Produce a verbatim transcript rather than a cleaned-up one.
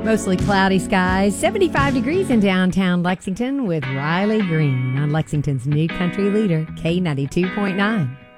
Mostly cloudy skies, seventy-five degrees in downtown Lexington with Riley Green on Lexington's new country leader, K ninety-two point nine.